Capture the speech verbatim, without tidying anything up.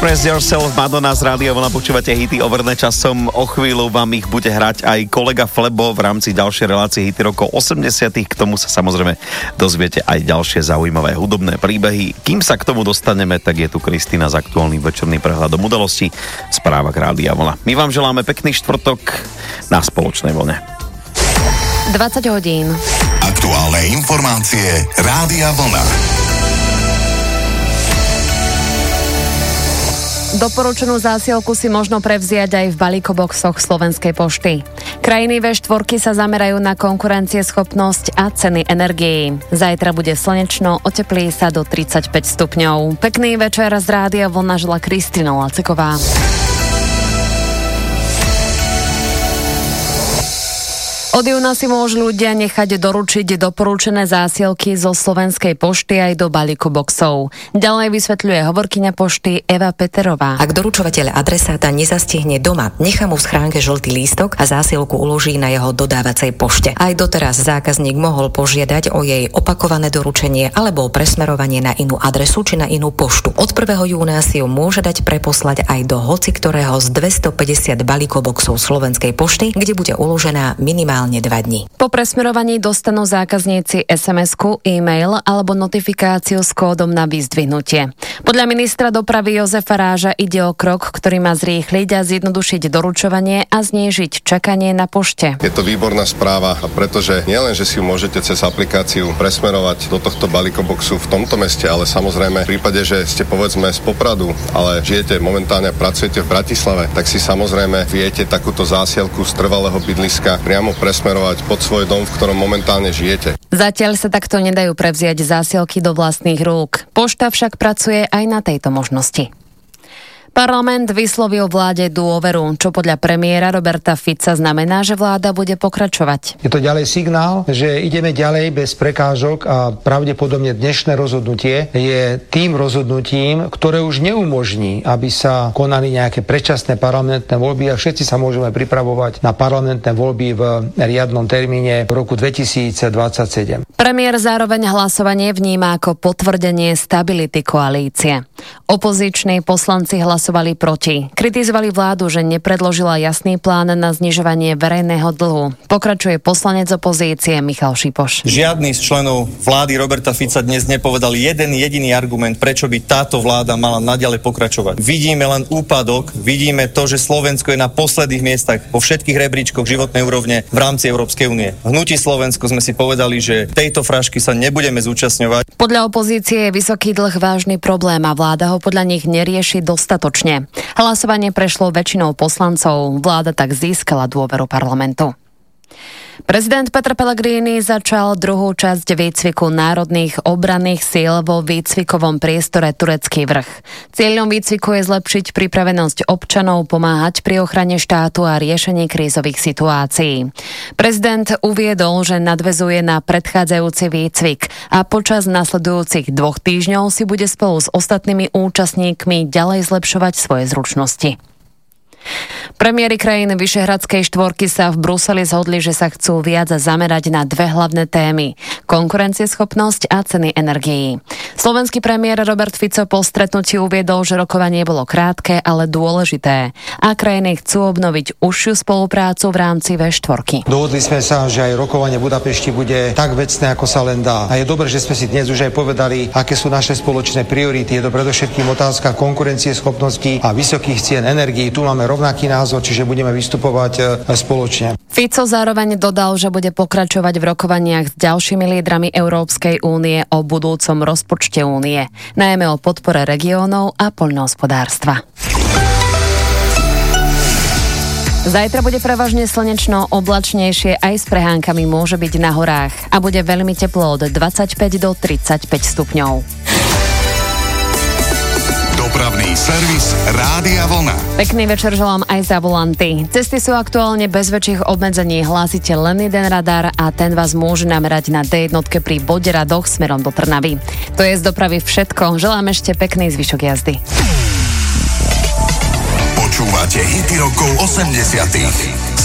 Express Yourself, Madonna z Rádia Vlna, počúvate hity overné časom. O chvíľu vám ich bude hrať aj kolega Flebo v rámci ďalšej relácie hity rokov osemdesiatych. K tomu sa samozrejme dozviete aj ďalšie zaujímavé hudobné príbehy. Kým sa k tomu dostaneme, tak je tu Kristína s aktuálnym večerným prehľadom udalostí v správach Rádia Vlna. My vám želáme pekný štvrtok na Spoločnej vlne. dvadsať hodín. Aktuálne informácie Rádia Vlna. Doporučenú zásielku si možno prevziať aj v balíkoboxoch Slovenskej pošty. Krajiny vé štyri sa zamerajú na konkurencieschopnosť a ceny energií. Zajtra bude slnečno, oteplí sa do tridsaťpäť stupňov. Pekný večer z Rádia Vlna žela Kristína Laciková. Od júna si môžu ľudia nechať doručiť doporučené zásielky zo Slovenskej pošty aj do balíkoboxov. Ďalej vysvetľuje hovorkyňa pošty Eva Peterová. Ak doručovateľ adresáta nezastihne doma, nechá mu v schránke žltý lístok a zásielku uloží na jeho dodávacej pošte. Aj doteraz zákazník mohol požiadať o jej opakované doručenie alebo o presmerovanie na inú adresu či na inú poštu. Od prvého júna si ju môže dať preposlať aj do hoci ktorého z dvestopäťdesiat balíkoboxov Slovenskej pošty, kde bude uložená minimálne dva dni. Po presmerovaní dostanú zákazníci es em esku, e-mail alebo notifikáciu s kódom na vyzdvihnutie. Podľa ministra dopravy Jozefa Ráža ide o krok, ktorý má zrýchliť a zjednodušiť doručovanie a znížiť čakanie na pošte. Je to výborná správa, pretože nielen, že si ju môžete cez aplikáciu presmerovať do tohto balíkoboxu v tomto meste, ale samozrejme v prípade, že ste povedzme z Popradu, ale žijete momentálne, pracujete v Bratislave, tak si samozrejme viete takúto zásielku z trvalého bydliska priamo presmerovať smerovať pod svoj dom, v ktorom momentálne žijete. Zatiaľ sa takto nedajú prevziať zásielky do vlastných rúk. Pošta však pracuje aj na tejto možnosti. Parlament vyslovil vláde dôveru, čo podľa premiéra Roberta Fica znamená, že vláda bude pokračovať. Je to ďalej signál, že ideme ďalej bez prekážok a pravdepodobne dnešné rozhodnutie je tým rozhodnutím, ktoré už neumožní, aby sa konali nejaké predčasné parlamentné voľby a všetci sa môžeme pripravovať na parlamentné voľby v riadnom termíne v roku dvetisícdvadsaťsedem. Premiér zároveň hlasovanie vníma ako potvrdenie stability koalície. Opoziční poslanci hlasovali proti. Kritizovali vládu, že nepredložila jasný plán na znižovanie verejného dlhu. Pokračuje poslanec opozície Michal Šipoš. Žiadny z členov vlády Roberta Fica dnes nepovedal jeden jediný argument, prečo by táto vláda mala naďalej pokračovať. Vidíme len úpadok, vidíme to, že Slovensko je na posledných miestach vo všetkých rebríčkoch životnej úrovne v rámci Európskej únie. V Hnutí Slovensko sme si povedali, že tejto frašky sa nebudeme zúčastňovať. Podľa opozície je vysoký dlh vážny problém a vláda ho podľa nich nerieši dostatočne. Hlasovanie prešlo väčšinou poslancov. Vláda tak získala dôveru parlamentu. Prezident Peter Pellegrini začal druhú časť výcviku národných obranných síl vo výcvikovom priestore Turecký vrch. Cieľom výcviku je zlepšiť pripravenosť občanov, pomáhať pri ochrane štátu a riešení krízových situácií. Prezident uviedol, že nadväzuje na predchádzajúci výcvik a počas nasledujúcich dvoch týždňov si bude spolu s ostatnými účastníkmi ďalej zlepšovať svoje zručnosti. Premiéry krajín Vyšehradskej štvorky sa v Bruseli zhodli, že sa chcú viac zamerať na dve hlavné témy: konkurencieschopnosť a ceny energií. Slovenský premiér Robert Fico po stretnutí uviedol, že rokovanie bolo krátke, ale dôležité a krajiny chcú obnoviť užšiu spoluprácu v rámci vé štyri. Dohodli sme sa, že aj rokovanie v Budapešti bude tak vecné, ako sa len dá. A je dobré, že sme si dnes už aj povedali, aké sú naše spoločné priority. Je to predovšetkým otázka konkurencieschopnosti a vysokých cien energií. Tu máme rovnaký názor, čiže budeme vystupovať spoločne. Fico zároveň dodal, že bude pokračovať v rokovaniach s ďalšími lídrami Európskej únie o budúcom rozpočte únie, najmä o podpore regiónov a poľnohospodárstva. Zajtra bude prevažne slnečno, oblačnejšie aj s prehánkami môže byť na horách a bude veľmi teplo od dvadsaťpäť do tridsaťpäť stupňov. Dopravný servis Rádia Vlna. Pekný večer želám aj za volanty. Cesty sú aktuálne bez väčších obmedzení. Hlásite len jeden radar a ten vás môže namerať na dé jedna pri Boderadoch smerom do Trnavy. To je z dopravy všetko. Želám ešte pekný zvyšok jazdy. Počúvate hity rokov osemdesiatych.